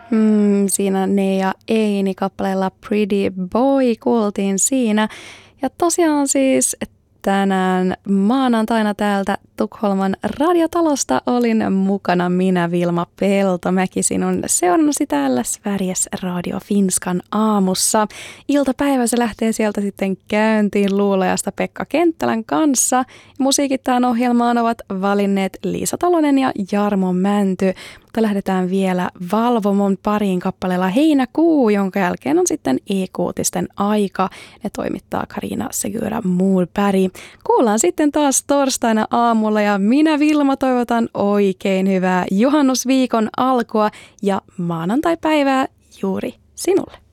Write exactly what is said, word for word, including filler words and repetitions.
Mm, siinä Ne ja Eini kappaleella Pretty Boy kuultiin siinä. Ja tosiaan siis tänään maanantaina täältä Tukholman radiotalosta olin mukana minä, Vilma Peltomäki, sinun seurannasi täällä Sveriges Radio Finskan aamussa. Iltapäivä se lähtee sieltä sitten käyntiin Luulajasta Pekka Kenttälän kanssa. Musiikit tähän ohjelmaan ovat valinneet Liisa Talonen ja Jarmo Mänty. Mutta lähdetään vielä Valvomon pariin kappaleella Heinäkuu, jonka jälkeen on sitten E-kuutisten aika. Ne toimittaa Karina Segura Muurberg. Kuullaan sitten taas torstaina aamulla ja minä Vilma toivotan oikein hyvää juhannusviikon alkua ja maanantaipäivää juuri sinulle.